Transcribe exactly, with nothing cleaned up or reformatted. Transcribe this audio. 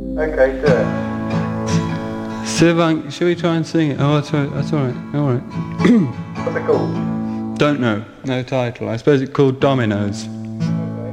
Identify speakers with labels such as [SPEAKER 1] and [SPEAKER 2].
[SPEAKER 1] Okay, do it.
[SPEAKER 2] Sivank, should we try and sing it? Oh, that's all right. That's all right. All right.
[SPEAKER 1] What's it called?
[SPEAKER 2] Don't know. No title. I suppose it's called Dominoes.